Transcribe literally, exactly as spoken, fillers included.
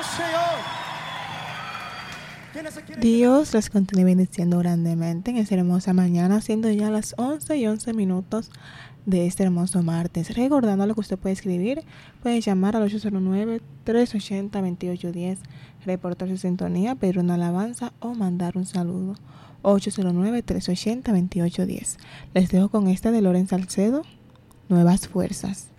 Dios les continúe bendiciendo grandemente en esta hermosa mañana, siendo ya las once y once minutos de este hermoso martes. Recordándole que usted puede escribir, puede llamar al ocho cero nueve, tres ocho cero, dos ocho uno cero, reportar su sintonía, pedir una alabanza o mandar un saludo. ocho cero nueve, tres ocho cero, dos ocho uno cero. Les dejo con esta de Loren Salcedo, Nuevas Fuerzas.